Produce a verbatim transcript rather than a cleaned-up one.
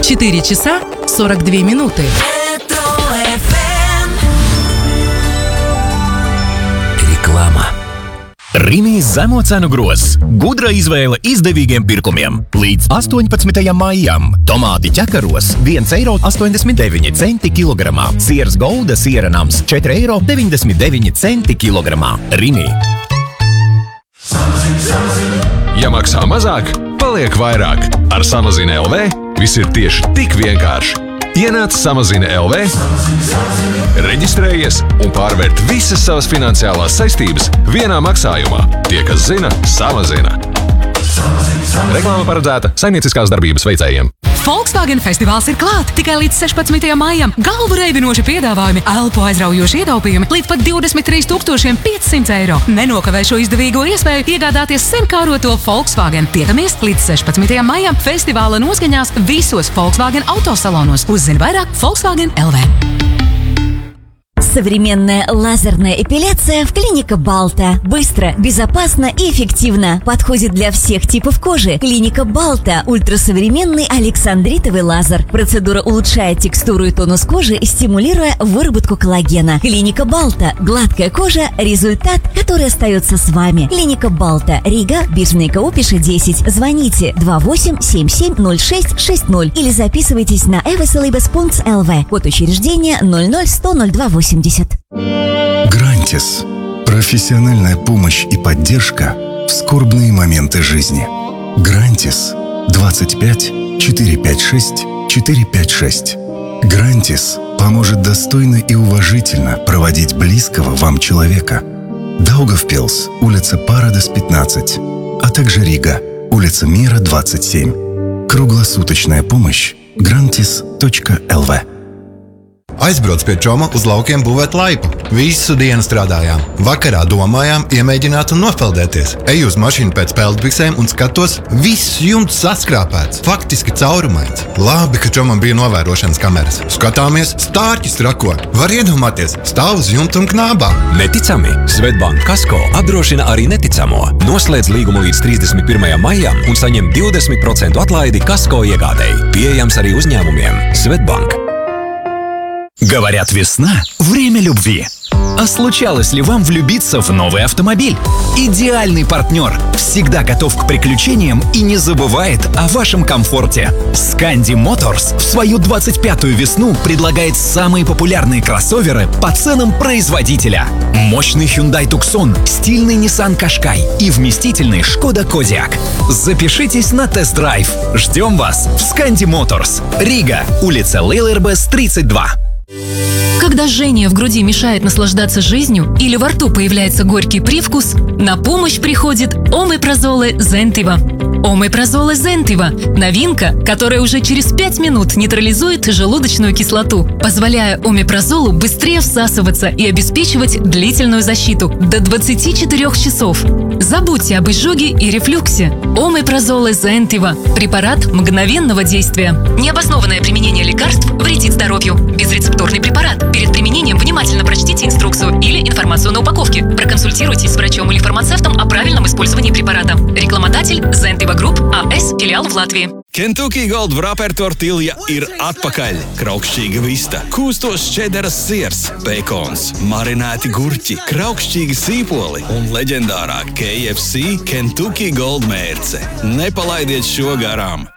четыре часа сорок две минūte. Reklāma. Rimīs zemo cenu grozs. Gudra izvēle izdevīgiem pirkumiem. Līdz astoņpadsmitajam maijam. Tomāti ķekaros viens eiro astoņdesmit deviņi centi kilogramā. Sieras Golda siera nams četri eiro deviņdesmit deviņi centi kilogramā. Rimī. Ja maksā mazāk, paliek vairāk. Ar Samazina L V viss ir tieši tik vienkārši. Ienāc Samazina L V, reģistrējies un pārvērt visas savas finansiālās saistības vienā maksājumā. Tie, kas zina, samazina. Reklāma paredzēta saimnieciskās darbības veicējiem. Volkswagen festivāls ir klāt tikai līdz sešpadsmitajam maijam. Galvu reibinoši piedāvājumi, elpu aizraujoši ietaupījumi līdz pat divdesmit trīs tūkstoši piecsimt eiro. Nenokavē šo izdevīgo iespēju iegādāties senkāroto Volkswagen. Tiekamies līdz sešpadsmitajam maijam festivāla noskaņās visos Volkswagen autosalonos. Uzzini vairāk Volkswagen L V. Современная лазерная эпиляция в клинике Балта. Быстро, безопасно и эффективно. Подходит для всех типов кожи. Клиника Балта. Ультрасовременный александритовый лазер. Процедура улучшает текстуру и тонус кожи, стимулируя выработку коллагена. Клиника Балта. Гладкая кожа. Результат, который остается с вами. Клиника Балта. Рига, Биржная Каупиша, десять. Звоните два восемь семь семь ноль шесть шесть ноль или записывайтесь на eveselibes точка эл ви. Код учреждения ноль ноль сто ноль два восемьдесят. Грантис. Профессиональная помощь и поддержка в скорбные моменты жизни. Грантис. двадцать пять четыре пять шесть четыре пять шесть. Грантис поможет достойно и уважительно проводить близкого вам человека. Даугавпилс, улица Парадес, пятнадцать, а также Рига, улица Мира, двадцать семь. Круглосуточная помощь. грантис точка эл ви. Aizbrauc pie Čoma uz laukiem būvēt laipu. Visu dienu strādājām. Vakarā domājām, iemēģināt un nopeldēties. Eju uz mašīnu pēc peldbiksēm un skatos, viss jumts saskrāpēts. Faktiski caurumains. Labi, ka Čomam bija novērošanas kameras. Skatāmies, stārķis trako. Var iedomāties, stāv uz jumta un knābā. Neticami! Svetbank Kasko apdrošina arī neticamo. Noslēdz līgumu līdz trīsdesmit pirmajam maijam un saņem divdesmit procentu atlaidi Kasko iegādēji. Pieejams arī uzņēmumiem. Svetbank. Говорят, весна – время любви. А случалось ли вам влюбиться в новый автомобиль? Идеальный партнер, всегда готов к приключениям и не забывает о вашем комфорте. Scandi Motors в свою двадцать пятую весну предлагает самые популярные кроссоверы по ценам производителя. Мощный Hyundai Tucson, стильный Nissan Qashqai и вместительный Skoda Kodiaq. Запишитесь на тест-драйв. Ждем вас в Scandi Motors. Рига, улица Лейлербес, тридцать два. Когда жжение в груди мешает наслаждаться жизнью или во рту появляется горький привкус, на помощь приходит Омепразоле Зентива. Омепразоле Зентива – новинка, которая уже через пять минут нейтрализует желудочную кислоту, позволяя омепразолу быстрее всасываться и обеспечивать длительную защиту до двадцати четырёх часов. Забудьте об изжоге и рефлюксе. Омепразоле Зентива – препарат мгновенного действия. Необоснованное применение лекарств вредит здоровью. Безрецептурный препарат. Перед применением внимательно прочтите инструкцию или информацию на упаковке. Проконсультируйтесь с врачом или фармацевтом о правильном использовании препарата. Rекламодатель Zentiva Group а эс, филиал в Латвии. Kentucky Gold Wrapper tortilja ir atpakaļ. Kraukšķīga vista, kūstos čederas siers, bekons, marinēti gurķi, kraukšķīgi sīpoli un leģendārā K F C Kentucky Gold mērce. Nepalaidiet šo garām!